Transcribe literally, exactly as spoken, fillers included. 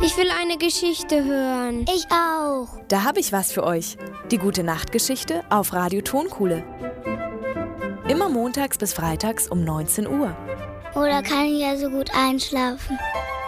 Ich will eine Geschichte hören. Ich auch. Da habe ich was für euch. Die Gute-Nacht-Geschichte auf Radio Tonkuhle. Immer montags bis freitags um neunzehn Uhr. Oder kann ich ja so gut einschlafen?